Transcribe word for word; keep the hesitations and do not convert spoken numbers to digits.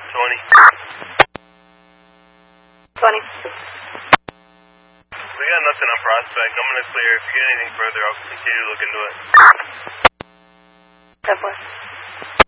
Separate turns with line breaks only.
twenty.
twenty.
We got nothing on Prospect. I'm going to clear. If you get anything further, I'll continue to look into it.
ten four.